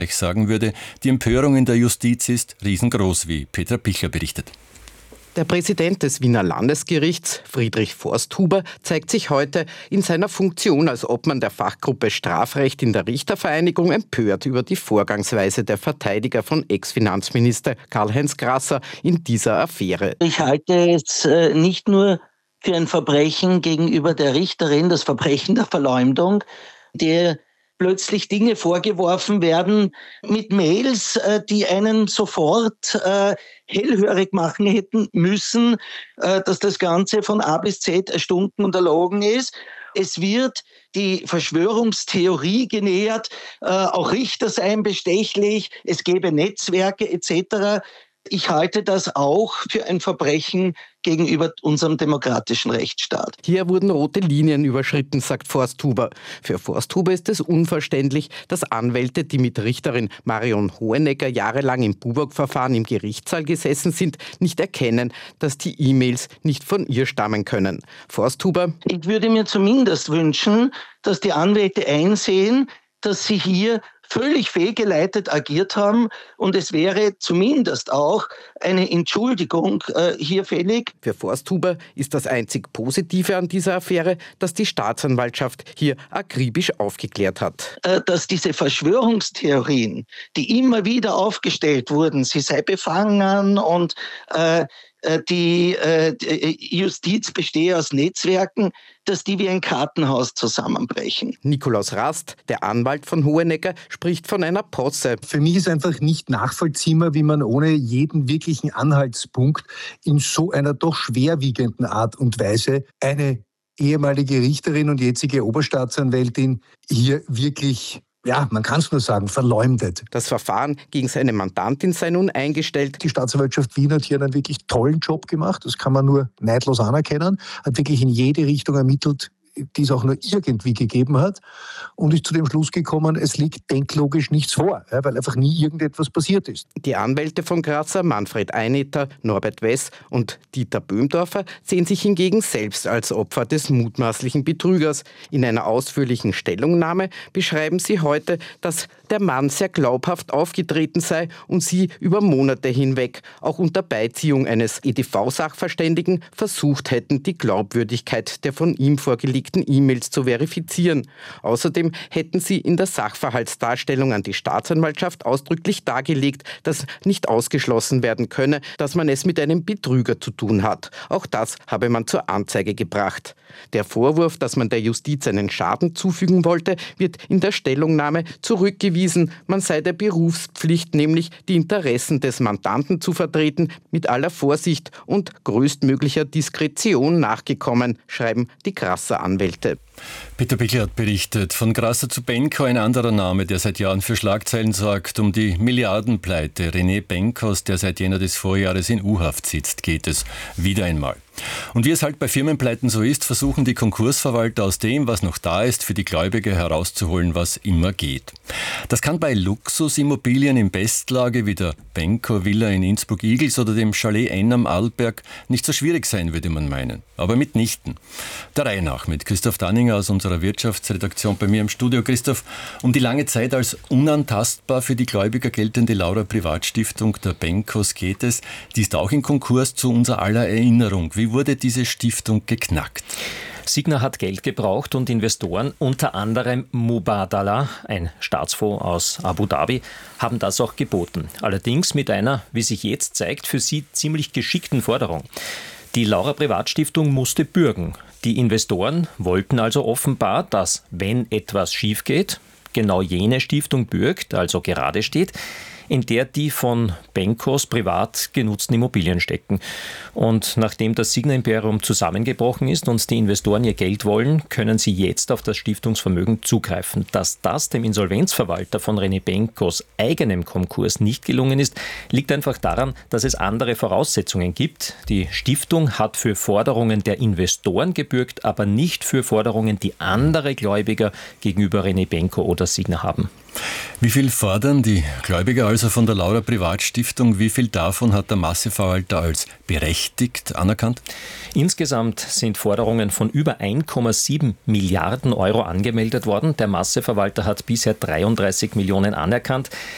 sagen würde, die Empörung in der Justiz ist riesengroß, wie Petra Pichler berichtet. Der Präsident des Wiener Landesgerichts, Friedrich Forsthuber, zeigt sich heute in seiner Funktion als Obmann der Fachgruppe Strafrecht in der Richtervereinigung empört über die Vorgangsweise der Verteidiger von Ex-Finanzminister Karl-Heinz Grasser in dieser Affäre. Ich halte es nicht nur für ein Verbrechen gegenüber der Richterin, das Verbrechen der Verleumdung, der plötzlich Dinge vorgeworfen werden mit Mails, die einen sofort hellhörig machen hätten müssen, dass das Ganze von A bis Z erstunken und erlogen ist. Es wird die Verschwörungstheorie genährt, auch Richter seien bestechlich, es gäbe Netzwerke etc. Ich halte das auch für ein Verbrechen gegenüber unserem demokratischen Rechtsstaat. Hier wurden rote Linien überschritten, sagt Forsthuber. Für Forsthuber ist es unverständlich, dass Anwälte, die mit Richterin Marion Hohenecker jahrelang im Bubock-Verfahren im Gerichtssaal gesessen sind, nicht erkennen, dass die E-Mails nicht von ihr stammen können. Forsthuber: Ich würde mir zumindest wünschen, dass die Anwälte einsehen, dass sie hier völlig fehlgeleitet agiert haben und es wäre zumindest auch eine Entschuldigung hier fällig. Für Forsthuber ist das einzig Positive an dieser Affäre, dass die Staatsanwaltschaft hier akribisch aufgeklärt hat. Dass diese Verschwörungstheorien, die immer wieder aufgestellt wurden, sie sei befangen und die Justiz bestehe aus Netzwerken, dass die wie ein Kartenhaus zusammenbrechen. Nikolaus Rast, der Anwalt von Hohenecker, spricht von einer Posse. Für mich ist einfach nicht nachvollziehbar, wie man ohne jeden wirklichen Anhaltspunkt in so einer doch schwerwiegenden Art und Weise eine ehemalige Richterin und jetzige Oberstaatsanwältin hier wirklich, ja, man kann es nur sagen, verleumdet. Das Verfahren gegen seine Mandantin sei nun eingestellt. Die Staatsanwaltschaft Wien hat hier einen wirklich tollen Job gemacht, das kann man nur neidlos anerkennen, hat wirklich in jede Richtung ermittelt, die es auch nur irgendwie gegeben hat und ist zu dem Schluss gekommen, es liegt denklogisch nichts vor, weil einfach nie irgendetwas passiert ist. Die Anwälte von Grasser, Manfred Einetter, Norbert Wess und Dieter Böhmdorfer, sehen sich hingegen selbst als Opfer des mutmaßlichen Betrügers. In einer ausführlichen Stellungnahme beschreiben sie heute, dass der Mann sehr glaubhaft aufgetreten sei und sie über Monate hinweg, auch unter Beiziehung eines EDV-Sachverständigen, versucht hätten, die Glaubwürdigkeit der von ihm vorgelegten E-Mails zu verifizieren. Außerdem hätten sie in der Sachverhaltsdarstellung an die Staatsanwaltschaft ausdrücklich dargelegt, dass nicht ausgeschlossen werden könne, dass man es mit einem Betrüger zu tun hat. Auch das habe man zur Anzeige gebracht. Der Vorwurf, dass man der Justiz einen Schaden zufügen wollte, wird in der Stellungnahme zurückgewiesen. Man sei der Berufspflicht, nämlich die Interessen des Mandanten zu vertreten, mit aller Vorsicht und größtmöglicher Diskretion nachgekommen, schreiben die Grasser Anwälte. Peter Pichler hat berichtet. Von Grasser zu Benko, ein anderer Name, der seit Jahren für Schlagzeilen sorgt. Um die Milliardenpleite René Benkos, der seit Jänner des Vorjahres in U-Haft sitzt, geht es wieder einmal. Und wie es halt bei Firmenpleiten so ist, versuchen die Konkursverwalter aus dem, was noch da ist, für die Gläubiger herauszuholen, was immer geht. Das kann bei Luxusimmobilien in Bestlage wie der Benko Villa in Innsbruck-Igls oder dem Chalet N am Arlberg nicht so schwierig sein, würde man meinen. Aber mitnichten. Der Reihe nach mit Christoph Danninger aus unserer Wirtschaftsredaktion bei mir im Studio. Christoph, um die lange Zeit als unantastbar für die Gläubiger geltende Laura Privatstiftung der Benkos geht es. Die ist auch in Konkurs zu unser aller Erinnerung. Wie wurde diese Stiftung geknackt? Signa hat Geld gebraucht und Investoren, unter anderem Mubadala, ein Staatsfonds aus Abu Dhabi, haben das auch geboten. Allerdings mit einer, wie sich jetzt zeigt, für sie ziemlich geschickten Forderung. Die Laura Privatstiftung musste bürgen. Die Investoren wollten also offenbar, dass, wenn etwas schief geht, genau jene Stiftung bürgt, also gerade steht, in der die von Benkos privat genutzten Immobilien stecken. Und nachdem das Signa-Imperium zusammengebrochen ist und die Investoren ihr Geld wollen, können sie jetzt auf das Stiftungsvermögen zugreifen. Dass das dem Insolvenzverwalter von René Benkos eigenem Konkurs nicht gelungen ist, liegt einfach daran, dass es andere Voraussetzungen gibt. Die Stiftung hat für Forderungen der Investoren gebürgt, aber nicht für Forderungen, die andere Gläubiger gegenüber René Benko oder Signa haben. Wie viel fordern die Gläubiger also von der Laura Privatstiftung? Wie viel davon hat der Masseverwalter als berechtigt anerkannt? Insgesamt sind Forderungen von über 1,7 Milliarden Euro angemeldet worden. Der Masseverwalter hat bisher 33 Millionen anerkannt.